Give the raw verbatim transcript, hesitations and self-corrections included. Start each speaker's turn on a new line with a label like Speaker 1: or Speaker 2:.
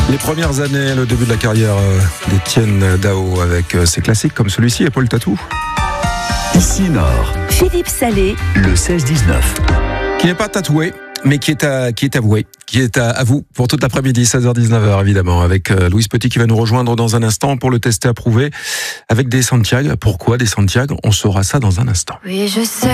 Speaker 1: Les premières années, le début de la carrière d'Étienne Dao avec ses classiques comme celui-ci et Paul Tatou.
Speaker 2: Ici Nord.
Speaker 3: Philippe Salé.
Speaker 2: Le seize dix-neuf.
Speaker 1: Qui n'est pas tatoué, mais qui est, à, qui est avoué, qui est à, à vous pour toute l'après-midi, seize heures dix-neuf heures évidemment, avec euh, Louise Petit qui va nous rejoindre dans un instant pour le tester approuvé avec des Santiago. Pourquoi des Santiago? On saura ça dans un instant.
Speaker 4: Oui, je sais.